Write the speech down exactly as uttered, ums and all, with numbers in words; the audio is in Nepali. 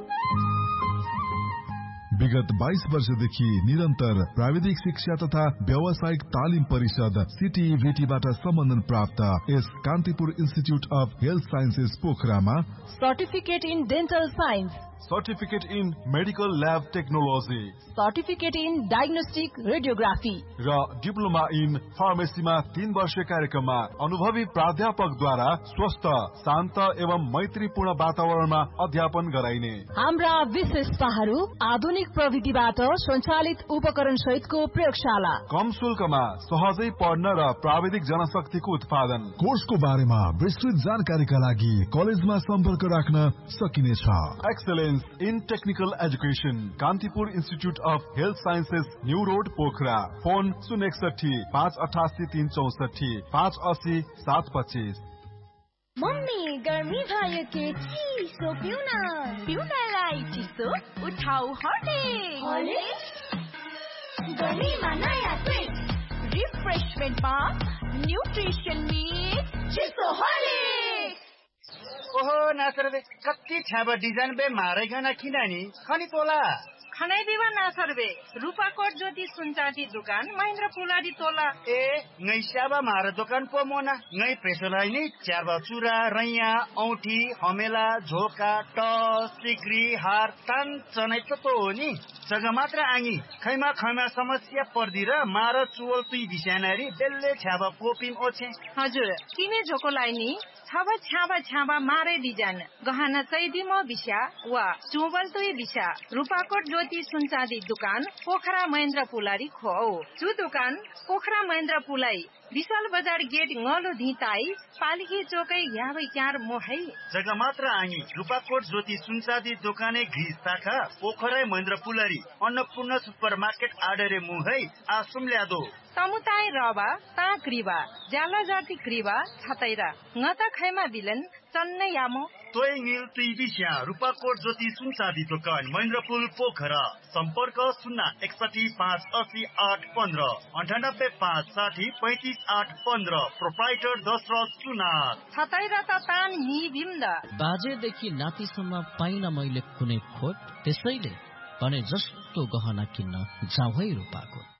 विगत बाइस वर्षदेखि निरन्तर प्राविधिक शिक्षा तथा व्यावसायिक तालिम परिषद सिटिभिटीबाट सम्बन्धन प्राप्त यस Kantipur institute of health sciences पोखरामा certificate in dental science, certificate in medical lab technology, certificate in diagnostic radiography र डिप्लोमा इन फार्मेसीमा तीन वर्ष कार्यक्रममा अनुभवी प्राध्यापकद्वारा स्वस्थ, शान्त एवं मैत्रीपूर्ण वातावरणमा अध्यापन गराइने। हाम्रा विशेषताहरू आधुनिक प्रविधिबाट सञ्चालित उपकरण सहितको प्रयोगशाला, कम शुल्कमा सहजै पढ्न र प्राविधिक जनशक्तिको उत्पादन। कोर्सको बारेमा विस्तृत जानकारीका लागि कलेजमा सम्पर्क राख्न सकिनेछ। Excellence in technical education, Kantipur institute of health sciences, new road Pokhara. Phone शून्य एकसठी पाँच अठासी तीन चौसठी पाँच असी सात पच्चीस। मम्मी गर्मी भयो के चिसो पिउन, पिउनलाई चिसो उठाउ हर्लिक्स। गर्मीमा नयाँ ट्विस्ट, रिफ्रेशमेन्टमा न्युट्रिसन मिक्स चिसो हर्लिक्स। ओहो नासरबे कति छाब डिजाइन बे मारेगना किनानी खनी तोला खनै बिवा नासरबे रूपाकोट ज्योति सुनचाँदी दुकान महेन्द्र पुलाडी तोला। ए ngै स्याबा मार दोकान पो मोना ngै प्रेसोलाई नि च्याबा चुरा रैया औठी हमेला झोका टस सिक्री हार तान चनै त तो हो नि जग्गा मात्र आङी खैमा खैमा समस्या पर्दी र मार चुवल तुई बिस्यानारी बेल्ले छ्याबा कोपिम ओछे। हजुर किने झोकोलाई नि छाबा छ्याबा छ्याबा मारे डिजाइन गहना चैदिमो बिस्या वा चुवल तुई बिस्या रूपाकोट ज्योति सुनचाँदी दुकान पोखरा महेन्द्र पुलारी खो चु दुकान पोखरा महेन्द्र पुलाई विशाल बजार गेट ngलो धिताई पालिकी चोकै याबै चार मोहै जग्गा मात्र आङी रूपाकोट ज्योति सुनचाँदी दोकाने घिस शाखा पोखरा महेन्द्र पुलारी अन्नपूर्ण सुपर मार्केट आडरे मुहै आसुम ल्यादो तमुताई रबा ता क्रिबा जाला जाति क्रिबा छतैरा ngata खैमा बिलन चन्नै यामो तोय नील तुई बिस्या रूपाकोट ज्योति सुनचाँदी दोकान महेन्द्रपुल पोखरा। सम्पर्क शून्य एकसठी पाँच असी आठ पन्ध्र अन्ठानब्बे पाँच साठी पैंतिस आठ पन्ध्र। प्रोप्राइटर दशरथ सुनार। छतैरा त तान नि बिम्द बाजेदेखि नातिसम्म पाइन मैले कुनै खोट, त्यसैले भने जस्तो गहना किन्न जाऊ है रूपाकोट।